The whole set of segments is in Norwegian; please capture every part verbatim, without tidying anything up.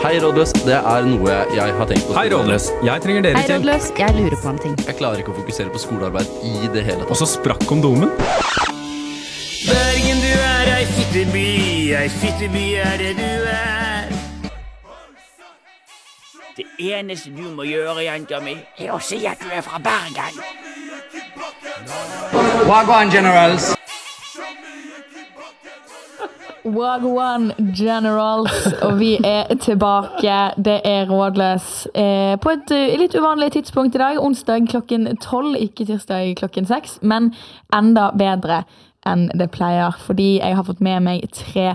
Hei, Rådløs. Det er noe jeg har tenkt på. Hei, Rådløs. Jeg trenger dere Hei, til. Rådløs. Jeg lurer på en ting. Jeg klarer ikke å fokusere på skolearbeid i det hele Og tatt. så sprakk kondomen. Bergen, du er ei fitteby, ei fitteby er det du er. Det eneste du må gjøre, jenta mi, er å si at du er fra Bergen. Wagwan Generals. Wagwan Generals, og vi er tilbake. Det er Rådløs eh, på et uh, litt uvanlig tidspunkt i dag. Onsdag klokken tolv, ikke tirsdag klokken seks, men enda bedre enn det pleier, fordi jeg har fått med meg tre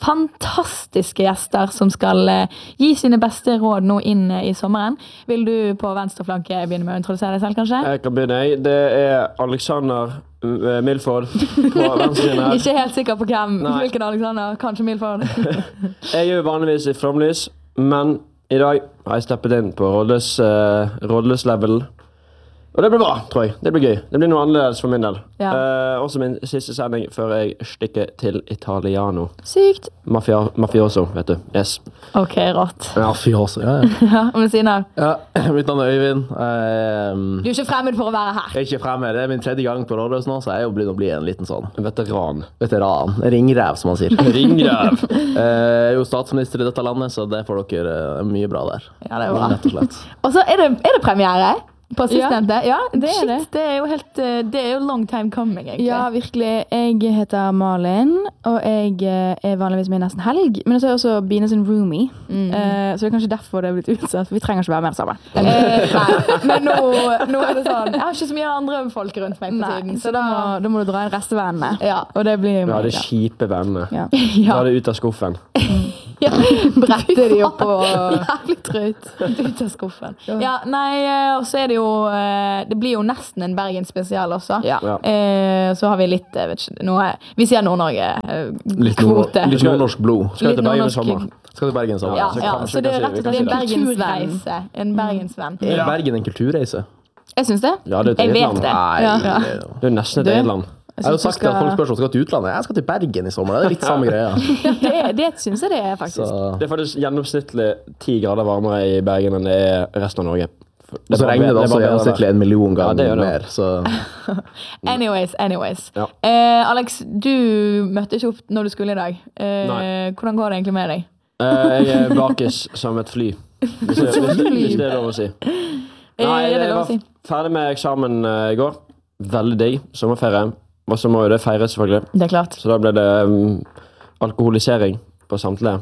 fantastiske gjester som skal uh, gi sine beste råd nå inn uh, i sommeren. Vil du på venstre flanke begynne med å introdusere deg selv, kanskje? Jeg kan begynne, jeg. Det er Alexander uh, Milford på venstre siden her. Ikke helt sikker på hvem. Nei. Hvilken Alexander? Kanskje Milford. Jeg er jo vanligvis i Flomlys, men i dag har jeg steppet inn på rådløs, uh, rådløs-level. Og det blir bra, tror jeg. Det blir gøy. Det blir noe annerledes for min del. Ja. Uh, også min siste sending før jeg stikker til Italiano. Sykt. Mafia, mafioso, vet du. Yes. Ok, rått. Ja, fy også. Ja, ja. Ja, ved siden av. ja, mitt navn er Øyvind. Jeg, Du er ikke fremmed for å være her. jeg er ikke fremme. Det er min tredje gang på Rådløs nå, så jeg er jo blitt å bli en liten sånn Veteran. veteran. Ringrev, som man sier. Ringrev. Jeg er jo statsminister i dette landet, så det får dere eh, mye bra der. Ja, det er bra. Rett og slett. Og så er det, er det premiere på sistnevnte. Ja, det er Shit, det. det er jo helt, eh, det er jo long time coming, egentlig. Ja, virkelig. Jeg heter Malin, og jeg eh, er vanligvis med i Nesten Helg, men så er jeg også Bine sin roomie, Mm. Eh, så det er kanskje derfor det er blitt utsatt, for vi trenger ikke være mer sammen. Eh, nei, men nå, nå er det sånn, jeg har ikke så mye andre folk rundt meg på Nei, tiden, så da må, da må du dra inn restevennene, Ja. og det blir Ja, meg, det er kjipe vennene. Ja. Ta det ut av skuffen. ja. Bretter de opp og... Jævlig trøyt. Ut av skuffen. Ja, nei, eh, og så er det jo, eh, det blir jo nesten en Bergen spesial også. Ja. Ja. Eh, så har vi litt, jeg vet ikke, noe, vi sier Nord-Norge, eh, Litt, nord kvote. litt nordnorsk blod. Skal vi til Litt Bergen i nordnorsk- sommer? Skal til Bergen sammen. Ja, så ja, kanskje- så det er kanskje- rett og vi slett en kan si det. bergensreise. En bergensvenn. Er Bergen en kulturreise? Jeg synes det. Ja, det er Jeg et vet land. det. Nei, Ja. det, Det er nesten et Du- eget land. jeg har jo synes du sagt at folk skal- spør om skal til utlandet. Jeg skal til Bergen i sommer. Det er litt samme greia. Det, det synes jeg det er, faktisk. Så, Det er faktisk gjennomsnittlig ti grader varmere i Bergen enn det er resten av Norge. og så regner det også bare- gjennomsnittlig en million Ja, ganger det gjør det. mer. Så Anyways, anyways. Ja. Eh, Alex, du møtte ikke opp når du skulle i dag. Eh, Nei. hvordan går det egentlig med deg? Eh, Jeg er bakis som et fly. Hvis det, hvis, hvis det er lov å si. Nei, er det jeg lov å var si? ferdig med eksamen eh, i går. Veldig digg. Sommerferie. Og så må jo det feires, selvfølgelig. Det er klart. Så da ble det um, alkoholisering på samtlige.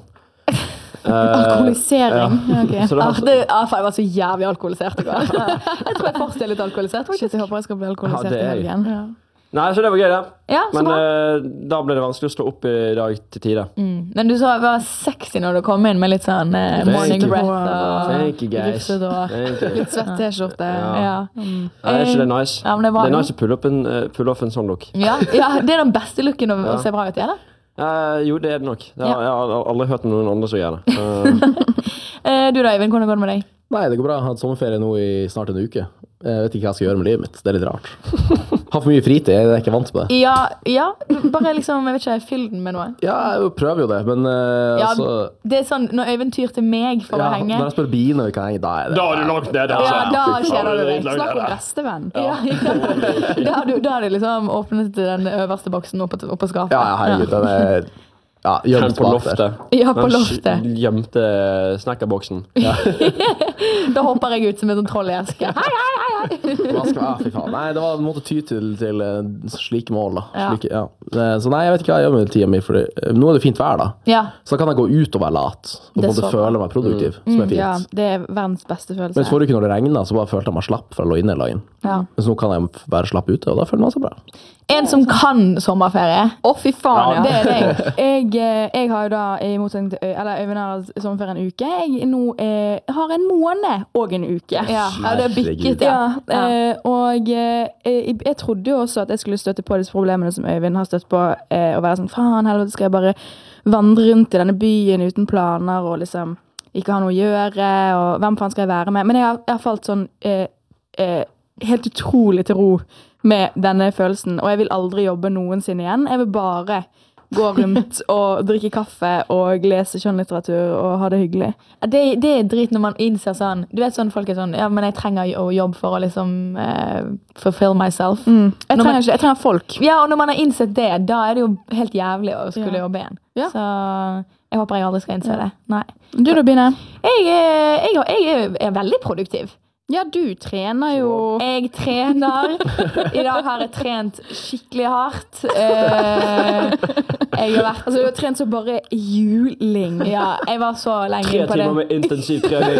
Eh, Alkoholisering. Ja. ok. Så da, Ah, det, ah, faen, jeg var så jævlig alkoholisert i går. Jeg tror jeg fortsatt er litt alkoholisert. Shit, jeg håper jeg skal bli alkoholisert Ja, det i er jeg. helgen. nei, så det var gøy, det. Ja, så Men bra. eh, da ble det vanskelig å stå opp i dag til tide. Mm. Men du så var sexy når du kom inn med litt sånn eh, Thank morning you. breath og Thank you, guys. rufset hår. Thank you. Litt svett t-skjorte. Ja. Ja. Mm. Ja, er ikke det nice? Ja, men det er bra, det er jo. nice å pulle opp en, eh, pulle off en sånn look. Ja, ja, det er den beste looken å, Ja. å se bra ut i, eller? Eh, jo, det er det nok. Det har, Ja. Jeg har aldri hørt noen andre som gjør det. Eh, Eh, du da, Eivind, hvordan går det med deg? nei, det går bra. Jeg har hatt sommerferie nå i snart en uke. Jeg vet ikke hva jeg skal gjøre med livet mitt. Det er litt rart. Har for mye fritid. Jeg er ikke vant på det. Ja, ja, bare liksom, jeg vet ikke, fyll den med noe. Ja, jeg prøver jo det, men uh, Ja, altså det er sånn, når Øyvind tyr til meg for ja, å henge. Når jeg spør Bine om vi kan henge, da er det da er du langt nede. Ja, da kjeder du deg. Snakk om restevenn. Ja, da har du, da har du liksom åpnet den øverste boksen opp på, opp på skapet. Ja, ja, herregud. Den er ja, Den gjemt på bak der. loftet. Ja, på Den loftet. gjemte snekkerboksen. Da hopper jeg ut som en sånn troll i eske. Hei, hei, hei, hei. Hva skal jeg, fy faen. Nei, det var, måtte ty til, til eh, slike mål, da. Ja. Slike, ja. Eh, Så nei, jeg vet ikke hva jeg gjør med tida mi, for nå er det fint vær, da. Ja, Så da kan jeg gå ut og være lat, og Det er både så bra. føle meg produktiv, som er fint. Ja, det er verdens beste følelse. Mens forrige uke når det regnet, så bare følte jeg meg slapp for å lå inne hele dagen. Ja. Mens nå kan jeg være slapp ute, og da føler man seg bra. en som kan sommerferie. Å, fy faen, ja. Det er deg. Jeg, eh, jeg har jo da, i motsetning til Øy- eller Øyvind har sommerferie en uke, jeg nå eh, har en måned og en uke. Ja, ja, det er bikket, Ja, ja. eh, og eh, jeg, jeg trodde jo også at jeg skulle støtte på disse problemene som Øyvind har støtt på, eh, og være sånn, faen, helvete, skal jeg bare vandre rundt i denne byen uten planer, og liksom ikke ha noe å gjøre, og hvem faen skal jeg være med? Men jeg har, jeg har falt sånn eh, eh, helt utrolig til ro med denne følelsen, og jeg vil aldri jobbe noensinne igjen. Jeg vil bare gå rundt og drikke kaffe og lese skjønnlitteratur og ha det hyggelig. Ja, Det, det er drit når man innser sånn, du vet sånn folk er sånn, ja, men jeg trenger å jobbe for å liksom uh, fulfill myself. Mm. Jeg, Når trenger man- ikke, jeg trenger folk. Ja, og når man har innsett det, da er det jo helt jævlig å skulle Ja. jobbe igjen. Ja. Så jeg håper jeg aldri skal innse det. Nei. Du da, Bine? Jeg, er- jeg, jeg er, er veldig produktiv. Ja, du trener jo. Jeg trener. I dag har jeg trent skikkelig hardt. Eh, jeg har vært Altså, du har trent så bare juling. Ja, jeg var så lenge Tre inne på det. timer med intensiv trening.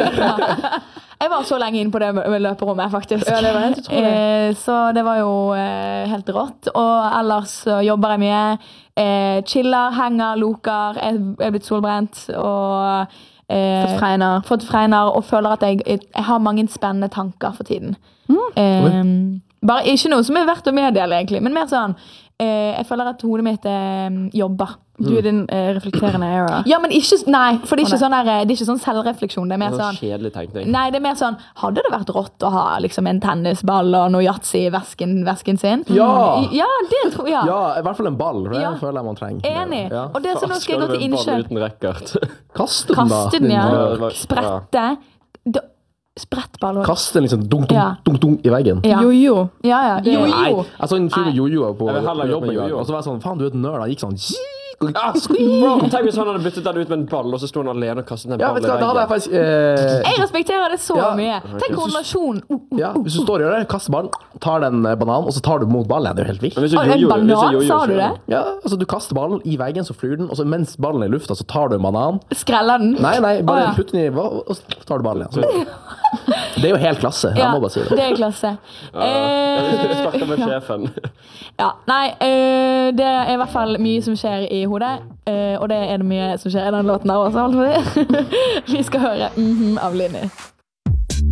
Jeg var så lenge inne på det med med løperommet, faktisk. Ja, det var helt utrolig. Eh, så det var jo eh, helt rått. Og ellers så jobber jeg mye. Eh, chiller, henger, loker. Jeg jeg er blitt solbrent. Og eh, Fått fregner. fått fregner og føler at jeg, jeg har mange spennende tanker for tiden. Mm. Eh, bare ikke noe som er verdt å meddele, egentlig, men mer sånn eh, jeg føler at hodet mitt eh, jobber. Du er din eh, reflekterende era. Ja, men ikke, nei, for det er Å, ikke, sånn der, det er ikke sånn selvrefleksjon. Det er mer Sånn sånn kjedelig tenkning. Nei, det er mer sånn, hadde det vært rått å ha liksom, en tennisball og noe yatzy i vesken, vesken sin? Ja! Ja, det tror jeg. Ja, i hvert fall en ball. For det Ja. føler jeg man trenger. Enig. Ja. Og det er sånn, nå skal jeg gå til med ball innkjøp. uten racket? Kaste den, da. Kaste den, din ja. ball. Sprette. Da- Sprettball også. Kaste den liksom dunk, dunk, Ja. dunk, dunk i veggen. Ja. Jojo. Ja, ja. Det, Jojo. Jeg så en fyr med jojo på, Jeg vil heller på gå jobb med en gang, jojo. og så var jeg sånn, faen, du er et nerd. Han gikk sånn, Ah, bro, tenk hvis han hadde byttet den ut med en ball, og så sto han alene og kastet den ja, ballen vet du hva, da hadde jeg faktisk eh, jeg respekterer det så Ja. mye. Tenk koordinasjon. Uh, uh, ja, hvis du står og gjør det, kaster ballen, tar den eh, bananen, og så tar du mot ballen. Det er jo helt vilt. Men hvis du En jojo- hvis du banan, jojo- sa du det? Ja, altså du kaster ballen i veggen, så flyr den, og så mens ballen er i lufta, så tar du en banan. Skreller den. Nei, nei, bare Å, ja. putt den i, hva- og så tar du ballen igjen. Så, det er jo helt klasse, jeg Ja, må bare si det. det er klasse. Jeg Eh, snakker med sjefen. ja, nei, eh, det er i hvert fall mye som skjer i hodet, eh, og det er det mye som skjer i den låten der også, holdt jeg på å si. Vi skal høre mhm av Linni.